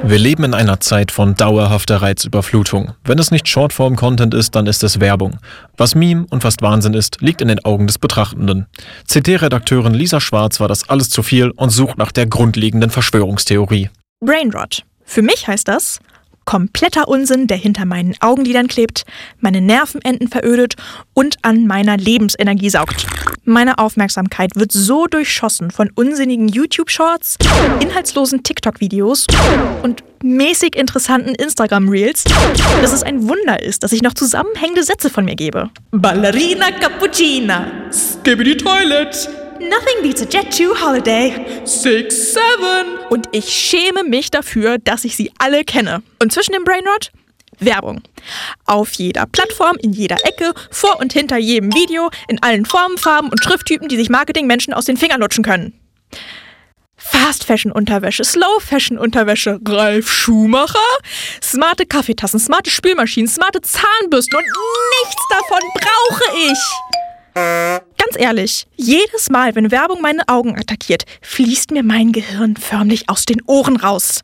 Wir leben in einer Zeit von dauerhafter Reizüberflutung. Wenn es nicht Shortform-Content ist, dann ist es Werbung. Was Meme und fast Wahnsinn ist, liegt in den Augen des Betrachtenden. CT-Redakteurin Lisa Schwarz war das alles zu viel und sucht nach der grundlegenden Verschwörungstheorie. Brainrot. Für mich heißt das kompletter Unsinn, der hinter meinen Augenlidern klebt, meine Nervenenden verödet und an meiner Lebensenergie saugt. Meine Aufmerksamkeit wird so durchschossen von unsinnigen YouTube-Shorts, inhaltslosen TikTok-Videos und mäßig interessanten Instagram-Reels, dass es ein Wunder ist, dass ich noch zusammenhängende Sätze von mir gebe. Ballerina Cappuccina. Skibbity Toilet. Nothing beats a Jet 2 Holiday. 6-7. Und ich schäme mich dafür, dass ich sie alle kenne. Und zwischen dem Brainrot? Werbung. Auf jeder Plattform, in jeder Ecke, vor und hinter jedem Video, in allen Formen, Farben und Schrifttypen, die sich Marketingmenschen aus den Fingern lutschen können. Fast-Fashion-Unterwäsche, Slow-Fashion-Unterwäsche, Ralf Schumacher, smarte Kaffeetassen, smarte Spülmaschinen, smarte Zahnbürsten und nichts davon brauche ich. Ganz ehrlich, jedes Mal, wenn Werbung meine Augen attackiert, fließt mir mein Gehirn förmlich aus den Ohren raus.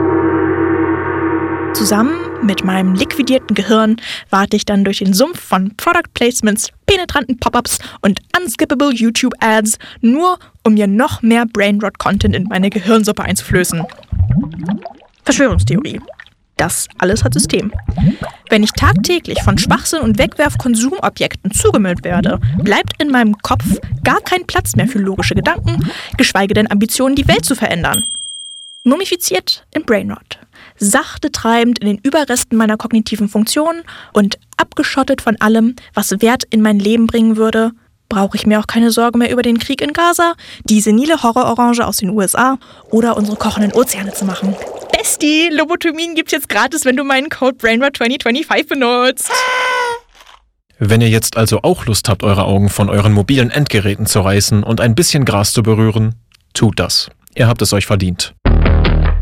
Zusammen mit meinem liquidierten Gehirn warte ich dann durch den Sumpf von Product Placements, penetranten Pop-ups und unskippable YouTube-Ads, nur um mir noch mehr Brainrot-Content in meine Gehirnsuppe einzuflößen. Verschwörungstheorie. Das alles hat System. Wenn ich tagtäglich von Schwachsinn und Wegwerf-Konsumobjekten zugemüllt werde, bleibt in meinem Kopf gar kein Platz mehr für logische Gedanken, geschweige denn Ambitionen, die Welt zu verändern. Mumifiziert in Brainrot, sachte treibend in den Überresten meiner kognitiven Funktionen und abgeschottet von allem, was Wert in mein Leben bringen würde, brauche ich mir auch keine Sorge mehr über den Krieg in Gaza, die senile Horrororange aus den USA oder unsere kochenden Ozeane zu machen. Bestie, Lobotomien gibt's jetzt gratis, wenn du meinen Code BrainRot2025 benutzt. Wenn ihr jetzt also auch Lust habt, eure Augen von euren mobilen Endgeräten zu reißen und ein bisschen Gras zu berühren, tut das. Ihr habt es euch verdient.